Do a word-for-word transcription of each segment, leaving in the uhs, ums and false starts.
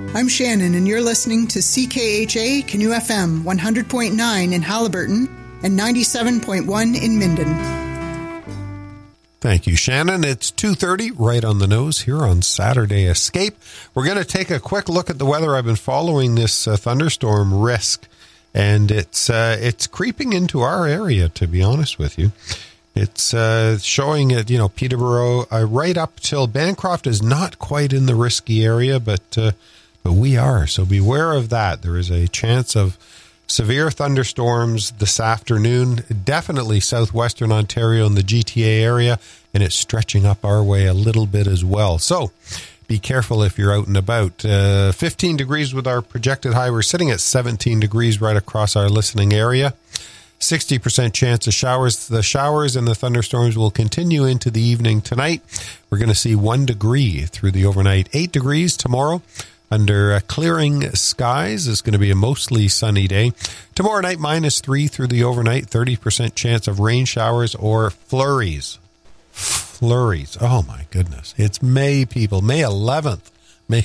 I'm Shannon, and you're listening to C K H A Canoe F M one hundred point nine in Haliburton and ninety-seven point one in Minden. Thank you, Shannon. It's two thirty, right on the nose here on Saturday Escape. We're going to take a quick look at the weather. I've been following this uh, thunderstorm risk, and it's uh, it's creeping into our area, to be honest with you. It's uh, showing at, you know, Peterborough, uh, right up till Bancroft is not quite in the risky area, but uh, but we are. So beware of that. There is a chance of severe thunderstorms this afternoon, definitely southwestern Ontario and the G T A area, and it's stretching up our way a little bit as well. So be careful if you're out and about. Uh, fifteen degrees with our projected high. We're sitting at seventeen degrees right across our listening area. sixty percent chance of showers. The showers and the thunderstorms will continue into the evening tonight. We're going to see one degree through the overnight. Eight degrees tomorrow. Under uh, clearing skies, it's going to be a mostly sunny day. Tomorrow night, minus three through the overnight. thirty percent chance of rain showers or flurries. Flurries. Oh, my goodness. It's May, people. May eleventh. May.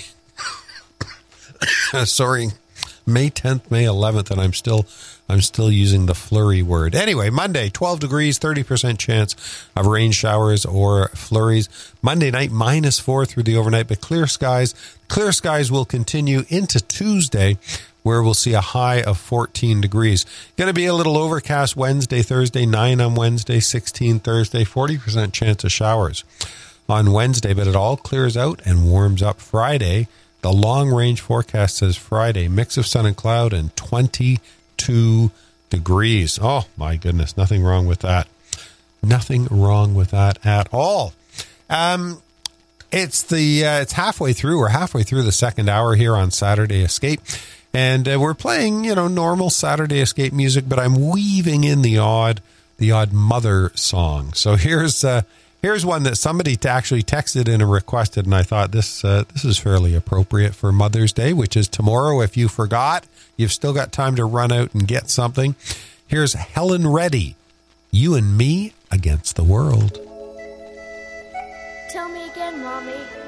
Sorry. May tenth, May eleventh, and I'm still I'm still using the flurry word. Anyway, Monday, twelve degrees, thirty percent chance of rain showers or flurries. Monday night, minus four through the overnight, but clear skies. Clear skies will continue into Tuesday, where we'll see a high of fourteen degrees. Going to be a little overcast Wednesday, Thursday, nine on Wednesday, sixteen Thursday, forty percent chance of showers on Wednesday, but it all clears out and warms up Friday. The long-range forecast says Friday, mix of sun and cloud and twenty-two degrees. Oh, my goodness. Nothing wrong with that. Nothing wrong with that at all. Um, it's the uh, it's halfway through. We're halfway through the second hour here on Saturday Escape. And uh, we're playing, you know, normal Saturday Escape music, but I'm weaving in the odd, the odd mother song. So here's... Uh, Here's one that somebody actually texted in and requested, and I thought this uh, this is fairly appropriate for Mother's Day, which is tomorrow. If you forgot, you've still got time to run out and get something. Here's Helen Reddy, You and Me Against the World. Tell me again, Mommy.